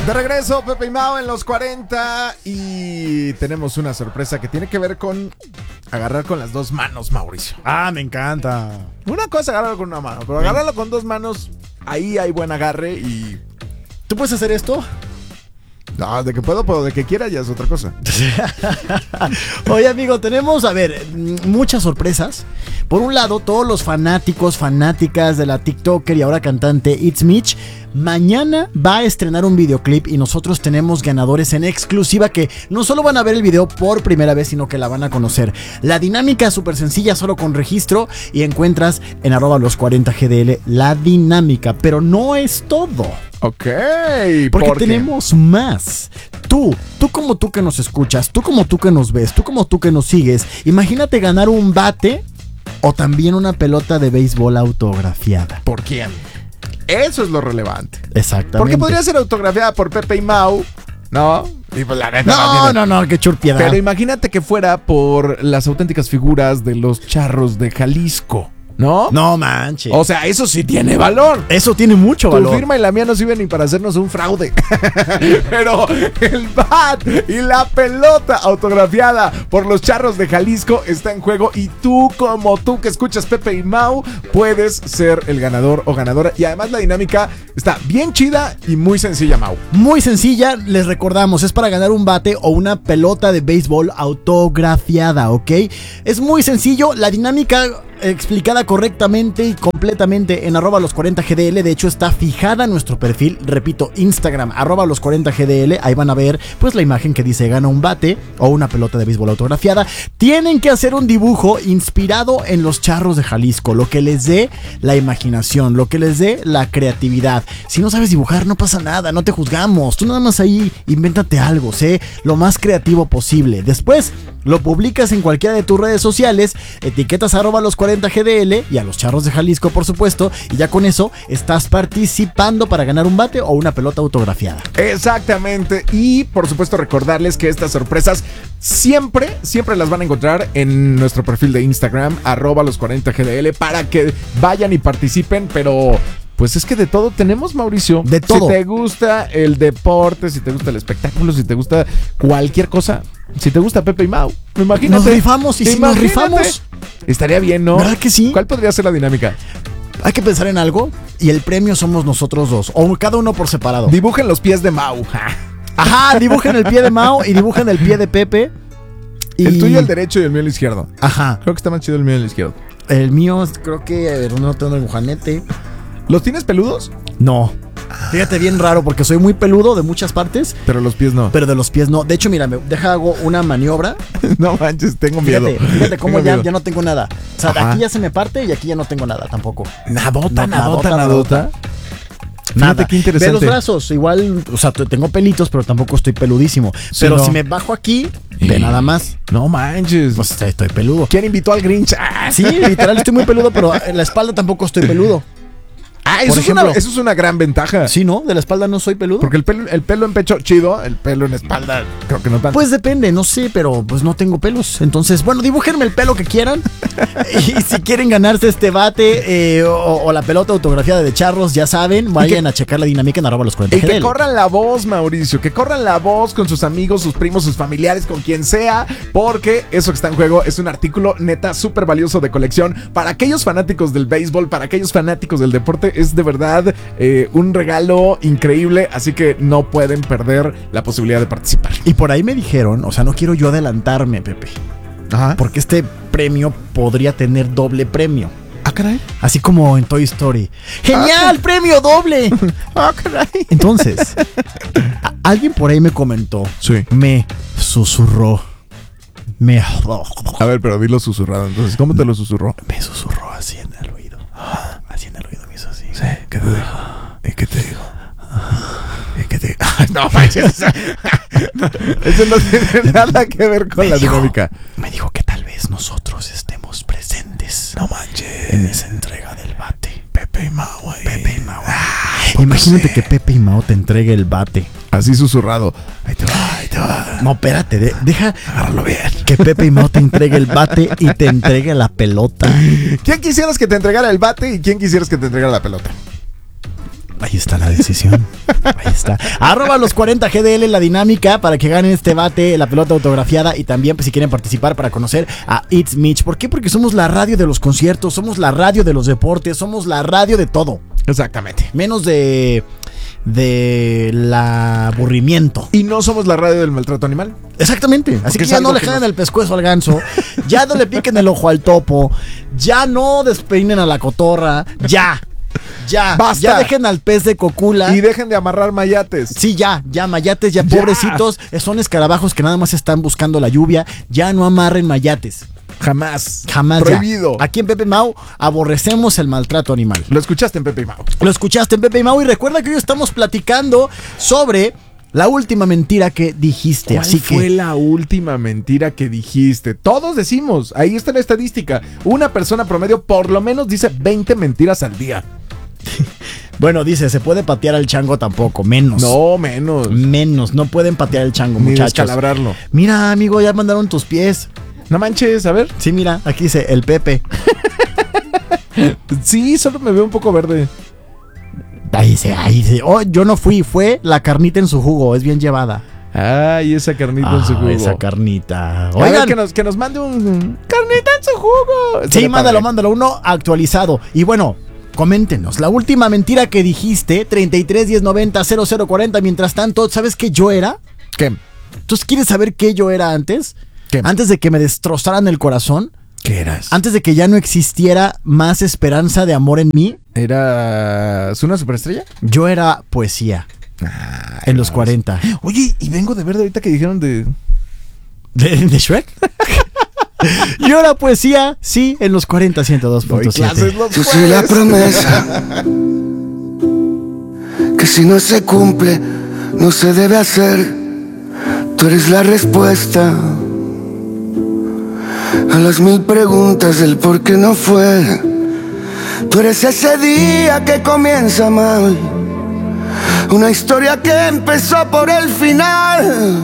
De regreso, Pepe y Mau en los 40 y tenemos una sorpresa que tiene que ver con agarrar con las dos manos, Mauricio. Ah, me encanta. Una cosa es agarrarlo con una mano, pero agarrarlo con dos manos, ahí hay buen agarre y... ¿Tú puedes hacer esto? No, de que puedo, pero de que quiera ya es otra cosa. Oye, amigo, tenemos, muchas sorpresas. Por un lado, todos los fanáticos, fanáticas de la TikToker y ahora cantante It's Mitch, mañana va a estrenar un videoclip y nosotros tenemos ganadores en exclusiva que no solo van a ver el video por primera vez, sino que la van a conocer. La dinámica es súper sencilla, solo con registro, y encuentras en @los40gdl la dinámica, pero no es todo. Ok. Porque tenemos más. Tú como tú que nos escuchas, tú como tú que nos ves, tú como tú que nos sigues, imagínate ganar un bate o también una pelota de béisbol autografiada. ¿Por quién? Eso es lo relevante. Exactamente. Porque podría ser autografiada por Pepe y Mau, ¿no? Y pues la neta No, qué churpiedad. Pero imagínate que fuera por las auténticas figuras de los Charros de Jalisco, ¿no? No manches. O sea, eso sí tiene valor. Eso tiene mucho valor. Tu firma y la mía no sirven ni para hacernos un fraude. Pero el bat y la pelota autografiada por los Charros de Jalisco está en juego. Y tú, como tú que escuchas Pepe y Mau, puedes ser el ganador o ganadora. Y además la dinámica está bien chida y muy sencilla, Mau. Muy sencilla, les recordamos, es para ganar un bate o una pelota de béisbol autografiada, ¿ok? Es muy sencillo, la dinámica explicada correctamente y completamente en @los40gdl. De hecho, está fijada en nuestro perfil, repito, Instagram, @los40gdl. Ahí van a ver pues la imagen que dice gana un bate o una pelota de béisbol autografiada. Tienen que hacer un dibujo inspirado en los Charros de Jalisco, lo que les dé la imaginación, lo que les dé la creatividad. Si no sabes dibujar, no pasa nada, no te juzgamos. Tú nada más ahí invéntate algo, sé lo más creativo posible. Después lo publicas en cualquiera de tus redes sociales, etiquetas @los40gdl y a los Charros de Jalisco, por supuesto, y ya con eso estás participando para ganar un bate o una pelota autografiada. Exactamente. Y por supuesto recordarles que estas sorpresas siempre las van a encontrar en nuestro perfil de Instagram, @los40gdl, para que vayan y participen, pero... Pues es que de todo tenemos, Mauricio. De todo. Si te gusta el deporte, si te gusta el espectáculo, si te gusta cualquier cosa, si te gusta Pepe y Mau, imagínate. Nos rifamos y si nos rifamos. Estaría bien, ¿no? ¿Verdad que sí? ¿Cuál podría ser la dinámica? Hay que pensar en algo y el premio somos nosotros dos, o cada uno por separado. Dibujen los pies de Mau. Ajá, dibujen el pie de Mau y dibujen el pie de Pepe. El tuyo el derecho y el mío el izquierdo. Ajá. Creo que está más chido el mío el izquierdo. El mío creo que no tengo el bujanete. ¿Los tienes peludos? No. Fíjate, bien raro porque soy muy peludo de muchas partes. Pero los pies no. Pero de los pies no. De hecho, mira, hago una maniobra. No manches, tengo miedo. Fíjate cómo ya no tengo nada. O sea, de aquí ya se me parte y aquí ya no tengo nada tampoco. Nadota. Nada. Fíjate qué interesante. Ve los brazos, igual, o sea, tengo pelitos, pero tampoco estoy peludísimo. Sí, pero no. si me bajo aquí, ve nada más. No manches. Pues estoy peludo. ¿Quién invitó al Grinch? Sí, literal estoy muy peludo, pero en la espalda tampoco estoy peludo. Eso es una gran ventaja. Sí, ¿no? De la espalda no soy peludo. Porque el pelo en pecho, chido. El pelo en espalda, creo que no tanto. Pues depende, no sé, pero pues no tengo pelos. Entonces, bueno, dibújenme el pelo que quieran. Y si quieren ganarse este bate o la pelota autografiada de Charros, ya saben, vayan a checar la dinámica en @los40gdl. Y que corran la voz, Mauricio. Que corran la voz con sus amigos, sus primos, sus familiares, con quien sea. Porque eso que está en juego es un artículo neta súper valioso de colección. Para aquellos fanáticos del béisbol, para aquellos fanáticos del deporte, es de verdad un regalo increíble, así que no pueden perder la posibilidad de participar. Y por ahí me dijeron, o sea, no quiero yo adelantarme, Pepe. Ajá. Porque este premio podría tener doble premio. Ah, caray. Así como en Toy Story. ¡Genial! ¡Premio doble! Ah, caray. Entonces, alguien por ahí me comentó. Sí. Me susurró. A ver, pero dilo susurrado. Entonces, ¿cómo te lo susurró? Me susurró así en el oído. Así en el oído me hizo así. Sí, ¿qué te dijo? ¿Y qué te dijo? ¿Y qué te dijo? No manches. Eso no tiene nada que ver con la dinámica. Me dijo que tal vez nosotros estemos presentes. No manches. En esa entrega del bate. Pepe y Mau ahí. Pepe y Mau. Imagínate que Pepe y Mau te entregue el bate. Así susurrado. Ahí te va, ahí te va. No, espérate, deja agárralo bien. Que Pepe y Mau te entregue el bate y te entregue la pelota. ¿Quién quisieras que te entregara el bate y quién quisieras que te entregara la pelota? Ahí está la decisión. Ahí está. Arroba los 40 GDL la dinámica para que ganen este bate, la pelota autografiada y también pues, si quieren participar para conocer a It's Mitch. ¿Por qué? Porque somos la radio de los conciertos, somos la radio de los deportes, somos la radio de todo. Exactamente. Menos del aburrimiento. Y no somos la radio del maltrato animal. Exactamente. Así que ya no le jalen el pescuezo al ganso, ya no le piquen el ojo al topo, ya no despeinen a la cotorra, ya. Basta. Ya dejen al pez de cocula. Y dejen de amarrar mayates. Sí, ya, mayates, ya pobrecitos. Son escarabajos que nada más están buscando la lluvia. Ya no amarren mayates. Jamás. Prohibido. Ya. Aquí en Pepe Mau aborrecemos el maltrato animal. Lo escuchaste en Pepe y Mau. Lo escuchaste en Pepe y Mau. Y recuerda que hoy estamos platicando sobre la última mentira que dijiste. ¿Cuál fue la última mentira que dijiste? Todos decimos, ahí está la estadística. Una persona promedio por lo menos dice 20 mentiras al día. Bueno, dice, se puede patear al chango tampoco, menos. No, menos. Menos, no pueden patear al chango, Ni muchachos. descalabrarlo. Mira, amigo, ya mandaron tus pies. No manches, a ver. Sí, mira, aquí dice el Pepe. Sí, solo me veo un poco verde. Ahí dice. Oh, yo no fue la carnita en su jugo, es bien llevada. Ay, esa carnita en su jugo. Esa carnita. Oigan, a ver, que nos mande un carnita en su jugo. Sí, mándalo, uno actualizado. Y bueno, coméntenos, la última mentira que dijiste, 33 10 90 0040. Mientras tanto, ¿sabes qué yo era? ¿Qué? ¿Tú quieres saber qué yo era antes? ¿Qué? Antes de que me destrozaran el corazón. ¿Qué eras? Antes de que ya no existiera más esperanza de amor en mí. ¿Eras una superestrella? Yo era poesía. En los 40. Oye, y vengo de ver ahorita que dijeron de ¿De Shrek? Yo era poesía, sí, en los 40, 102.7. Yo soy la promesa que si no se cumple, no se debe hacer. Tú eres la respuesta a las 1000 preguntas del por qué no fue. Tú eres ese día que comienza mal, una historia que empezó por el final.